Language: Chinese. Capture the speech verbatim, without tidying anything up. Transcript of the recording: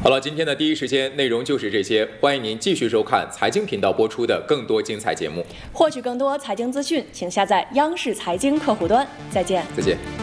好了，今天的第一时间内容就是这些，欢迎您继续收看财经频道播出的更多精彩节目。 获取更多财经资讯，请下载央视财经客户端。再见。 再见。